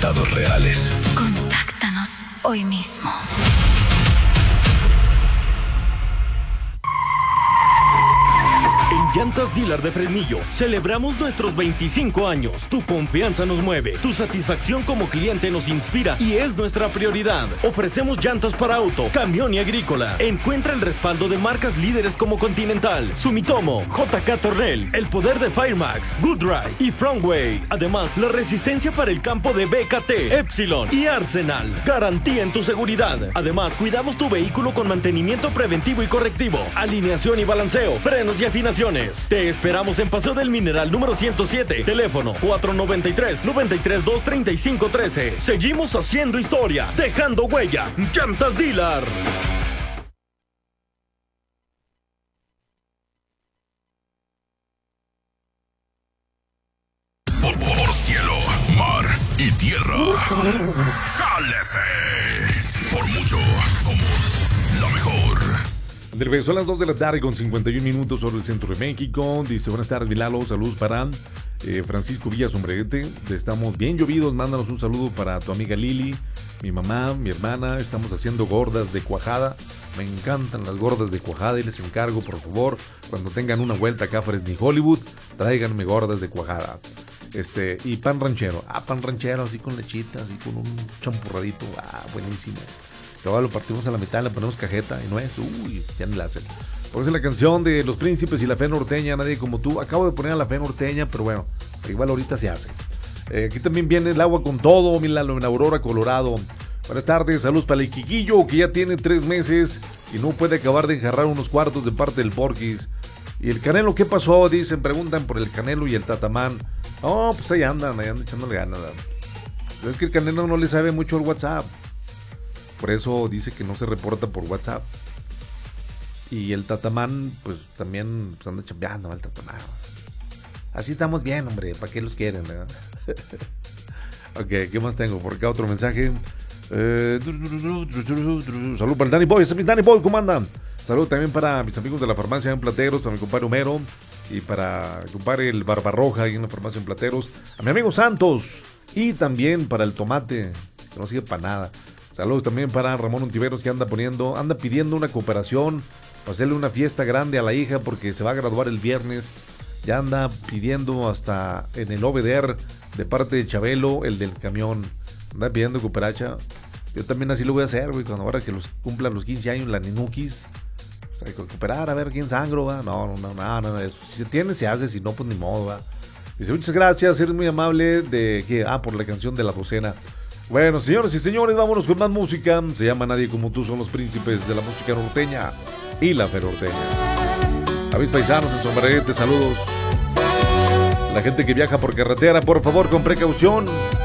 resultados reales. Contáctanos hoy mismo. En Llantas Dealer de Fresnillo celebramos nuestros 25 años. Tu confianza nos mueve, tu satisfacción como cliente nos inspira y es nuestra prioridad. Ofrecemos llantas para auto, camión y agrícola. Encuentra el respaldo de marcas líderes como Continental, Sumitomo, JK Tornel, el poder de Firemax, Goodride y Frontway. Además, la resistencia para el campo de BKT, Epsilon y Arsenal. Garantía en tu seguridad. Además, cuidamos tu vehículo con mantenimiento preventivo y correctivo, alineación y balanceo, frenos y afinaciones. Te esperamos en Paseo del Mineral número 107. Teléfono 493-932-3513. Seguimos haciendo historia, dejando huella. Llantas Dealer. Por cielo, mar y tierra. ¡Jálese! Por mucho, somos la mejor. De regreso a las 2 de la tarde con 51 minutos sobre el centro de México. Dice, buenas tardes, Milalo, saludos para Francisco Villa Sombrerete. Estamos bien llovidos, mándanos un saludo para tu amiga Lili, mi mamá, mi hermana. Estamos haciendo gordas de cuajada. Me encantan las gordas de cuajada y les encargo, por favor, cuando tengan una vuelta acá a Fresnillo Hollywood, tráiganme gordas de cuajada. Y pan ranchero. Pan ranchero, así con lechita, así con un champurradito. Buenísimo. Luego lo partimos a la mitad, le ponemos cajeta y nuez. Ya ni la hacen. Porque es la canción de Los Príncipes y la Fe Norteña, Nadie Como Tú. Acabo de poner a la Fe Norteña, pero bueno, igual ahorita se hace. Aquí también viene el agua con todo, Milalo, en Aurora, Colorado. Buenas tardes, saludos para el Quiquillo, que ya tiene 3 meses y no puede acabar de enjarrar unos cuartos de parte del Porquis. ¿Y el Canelo qué pasó? Dicen, preguntan por el Canelo y el Tatamán. No, pues ahí andan echándole ganas. Pero es que el Canelo no le sabe mucho el WhatsApp. Por eso dice que no se reporta por WhatsApp. Y el Tatamán, pues también anda chambeando el Tatamán. Así estamos bien, hombre. ¿Para qué los quieren? Ok, ¿qué más tengo? Por acá otro mensaje. Salud para el Danny Boy. Danny Boy, ¿cómo andan? Salud también para mis amigos de la farmacia en Plateros, para mi compadre Homero y para mi compadre el Barbarroja ahí en la farmacia en Plateros. A mi amigo Santos y también para el Tomate, que no sirve para nada. Saludos también para Ramón Ontiveros, que anda pidiendo una cooperación para hacerle una fiesta grande a la hija porque se va a graduar el viernes. Ya anda pidiendo hasta en el OVDR de parte de Chabelo, el del camión. Anda pidiendo cooperacha. Yo también así lo voy a hacer, güey, cuando ahora que los cumplan los 15 años, la Ninukis. O sea, cooperar, a ver quién sangro, va. No, eso. Si se tiene, se hace, si no, pues ni modo, va. Dice, muchas gracias, eres muy amable por la canción de La Docena. Bueno, señores y señores, vámonos con más música. Se llama Nadie Como Tú, son los príncipes de la música norteña y la fe norteña. A mis paisanos en Sombrerete, saludos. La gente que viaja por carretera, por favor, con precaución.